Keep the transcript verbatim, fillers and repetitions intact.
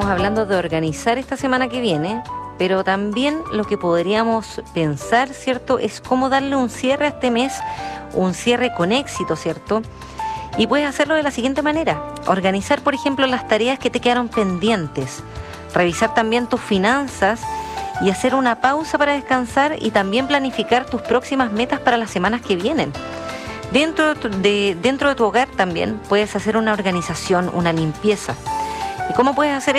hablando de organizar esta semana que viene, pero también lo que podríamos pensar, ¿cierto?, es cómo darle un cierre a este mes, un cierre con éxito, ¿cierto? Y puedes hacerlo de la siguiente manera: organizar, por ejemplo, las tareas que te quedaron pendientes, revisar también tus finanzas y hacer una pausa para descansar y también planificar tus próximas metas para las semanas que vienen. Dentro de, dentro de tu hogar también puedes hacer una organización, una limpieza. ¿Y cómo puedes hacer